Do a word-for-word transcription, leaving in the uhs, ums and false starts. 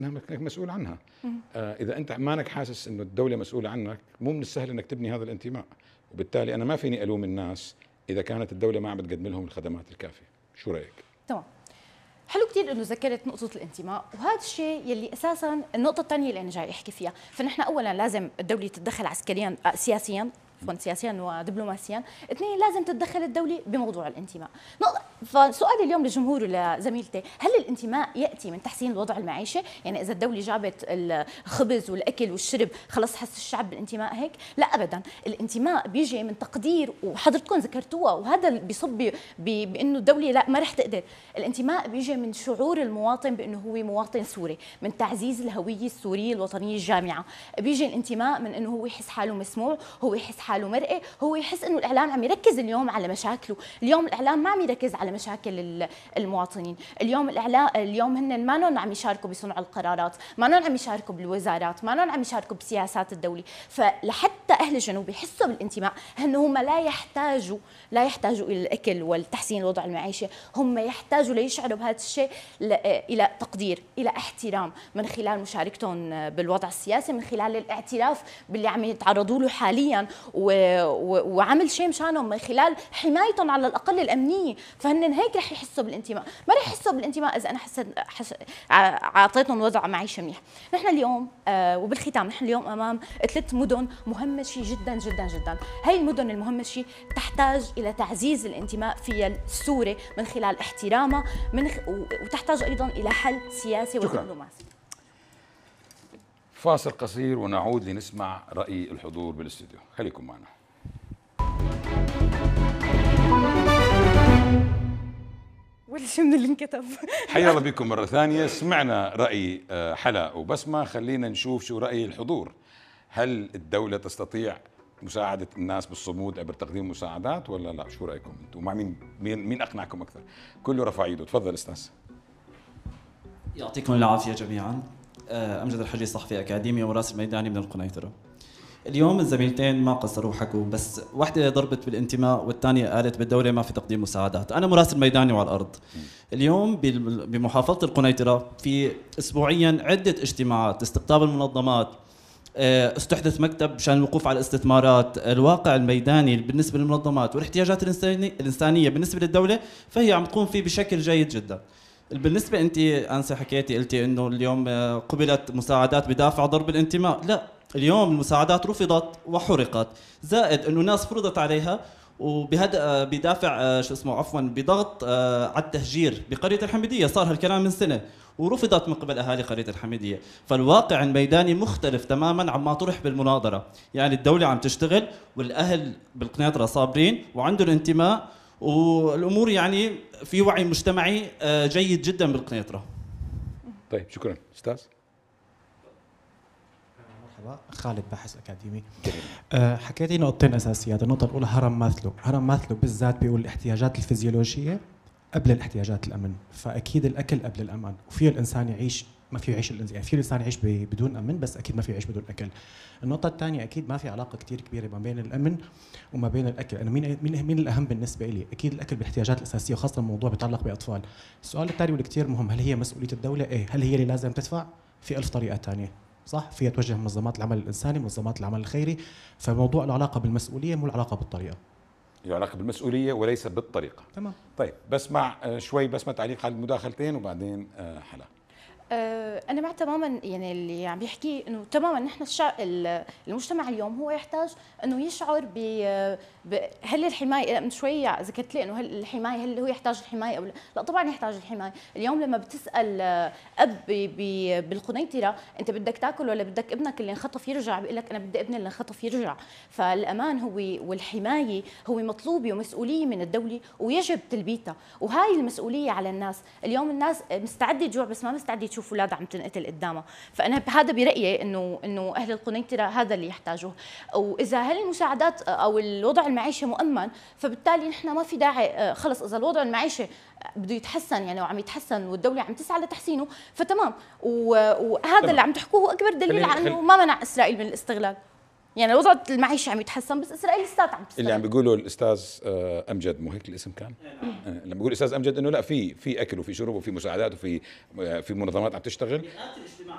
انك مسؤول عنها. آه اذا انت مانك حاسس انه الدوله مسؤوله عنك، مو من السهل انك تبني هذا الانتماء، وبالتالي انا ما فيني الوم الناس اذا كانت الدوله ما عم بتقدم لهم الخدمات الكافيه. شو رايك؟ تمام. حلو كثير انه ذكرت نقطة الانتماء، وهذا الشيء يلي اساسا النقطة الثانية اللي انا جاي احكي فيها، فنحن اولا لازم الدولة تتدخل عسكريا سياسيا سياسيا ودبلوماسيا، اثنين لازم تتدخل الدولة بموضوع الانتماء. فسؤالي اليوم للجمهور ولزميلتي، هل الانتماء ياتي من تحسين الوضع المعيشي؟ يعني اذا الدولة جابت الخبز والاكل والشرب خلص حس الشعب بالانتماء هيك؟ لا ابدا، الانتماء بيجي من تقدير، وحضرتكم ذكرتوها، وهذا اللي بيصب بانه الدولة لا ما رح تقدر. الانتماء بيجي من شعور المواطن بانه هو مواطن سوري، من تعزيز الهوية السورية الوطنية الجامعة. بيجي الانتماء من انه هو يحس حاله مسموع، هو يحس حاله مرئي، هو يحس انه الاعلام عم يركز اليوم على مشاكله. اليوم الاعلام ما عم يركز على مشاكل المواطنين، اليوم الاعلام اليوم هن ما نون عم يشاركوا بصنع القرارات، ما نون عم يشاركوا بالوزارات، ما نون عم يشاركوا بسياسات الدوله. فلحتى اهل الجنوب يحسوا بالانتماء، هن هم لا يحتاجوا لا يحتاجوا الى الاكل والتحسين الوضع المعيشي، هم يحتاجوا ليشعروا بهذا الشيء الى تقدير، الى احترام، من خلال مشاركتهم بالوضع السياسي، من خلال الاعتراف باللي عم يتعرضوا له حاليا، وعمل شيء مشانهم، من خلال حمايتهم على الاقل الامنيه. فهن هيك رح يحسوا بالانتماء، ما رح يحسوا بالانتماء اذا انا حسيت حس... اعطيتهم وضع معيشي منيح. نحن اليوم آه وبالختام، نحن اليوم امام ثلاث مدن مهمشه جدا جدا جدا. هي المدن المهمشه تحتاج الى تعزيز الانتماء فيها السوري من خلال احترامها، من خ... وتحتاج ايضا الى حل سياسي ودبلوماسي. فاصل قصير ونعود لنسمع رأي الحضور بالاستوديو، خليكم معنا. ولا شو من اللي انكتب. حيا الله بكم مرة ثانية. سمعنا رأي حلا وبسمة، خلينا نشوف شو رأي الحضور. هل الدولة تستطيع مساعدة الناس بالصمود عبر تقديم مساعدات ولا لا؟ شو رأيكم انتم؟ مع مين مين مين أقنعكم أكثر؟ كله رفع ايده، تفضل أستاذ. يعطيكم العافية جميعا. أمجد الحجي، صحفي أكاديمي وراسل ميداني من القنيطرة. اليوم الزميلتين ما قصروا وحكوا، بس واحدة ضربت بالانتماء والثانية قالت بالدولة ما في تقديم مساعدات. أنا مراسل ميداني وعلى الأرض. اليوم بمحافظة القنيطرة في أسبوعيا عدة اجتماعات استقطاب المنظمات، استحدث مكتب مشان الوقوف على الاستثمارات. الواقع الميداني بالنسبة للمنظمات والاحتياجات الإنسانية بالنسبة للدولة فهي عم تقوم فيه بشكل جيد جدا. بالنسبة أنت أنسة حكيتي قلتي إنه اليوم قبلت مساعدات بدافع ضرب الانتماء، لا، اليوم المساعدات رفضت وحرقت، زائد إنه ناس فرضت عليها وبهذا بدافع شو اسمه عفوا بضغط على التهجير بقرية الحميدية. صار هالكلام من سنة ورفضت من قبل أهالي قرية الحميدية. فالواقع الميداني مختلف تماما عما طرح بالمناظرة. يعني الدولة عم تشتغل والأهل بالقنيطرة صابرين وعنده الانتماء، والأمور يعني في وعي مجتمعي جيد جدا بالقنيطرة. طيب شكرا. أستاذ مرحبا، خالد باحث أكاديمي. أه حكيتي نقطتين أساسيات. النقطة الأولى هرم ماثلو. هرم ماثلو بالذات بيقول الاحتياجات الفيزيولوجية قبل الاحتياجات الأمن، فأكيد الأكل قبل الأمان، وفيه الإنسان يعيش ما في يعيش الانسان يعني في الانسان يعيش بدون امن، بس اكيد ما في يعيش بدون اكل. النقطه الثانيه، اكيد ما في علاقه كثير كبيره ما بين الامن وما بين الاكل. انا مين مين مين الاهم بالنسبه لي؟ اكيد الاكل بالاحتياجات الاساسيه، وخاصه الموضوع بيتعلق باطفال. السؤال الثاني واللي كثير مهم، هل هي مسؤوليه الدوله؟ ايه. هل هي اللي لازم تدفع؟ في ألف طريقه ثانيه، صح؟ فيها توجه منظمات العمل الانساني، منظمات العمل الخيري. فموضوع له علاقه بالمسؤوليه مو له علاقه بالطريقه. له علاقه بالمسؤوليه وليس بالطريقه. تمام. طيب بسمع شوي بس ما تعليق على المداخلتين وبعدين حلا. أنا مع تماما يعني اللي عم بيحكي إنه تماما نحن الشعب المجتمع اليوم هو يحتاج إنه يشعر ب هل الحماية، من شوي ذكرت لي إنه هل الحماية هل هو يحتاج الحماية أو لا؟ لا طبعا يحتاج الحماية. اليوم لما بتسأل أب بالقنيطرة أنت بدك تاكل ولا بدك ابنك اللي انخطف يرجع، بيقول لك أنا بدي ابني اللي انخطف يرجع. فالأمان هو والحماية هو مطلوبة ومسؤولية من الدولة ويجب تلبيتها، وهاي المسؤولية على الناس. اليوم الناس مستعدة تجوع بس ما مستعدة تشوف اولادها عم تنقتل قدامها. فانا هذا برايي انه انه اهل القنيطره هذا اللي يحتاجوه. واذا هل المساعدات او الوضع المعيشي مؤمن، فبالتالي نحن ما في داعي خلص. اذا الوضع المعيشي بده يتحسن يعني وعم يتحسن والدوله عم تسعى لتحسينه فتمام، وهذا اللي عم تحكوه اكبر دليل على انه ما منع اسرائيل من الاستغلال. يعني الوضع المعيشي عم يتحسن بس اسرائيل لساتها عم تستغل. اللي عم بيقوله الاستاذ امجد، مو هيك الاسم كان؟ لما بيقول الاستاذ امجد انه لا، في في اكل وفي شرب وفي مساعدات وفي في منظمات عم تشتغل.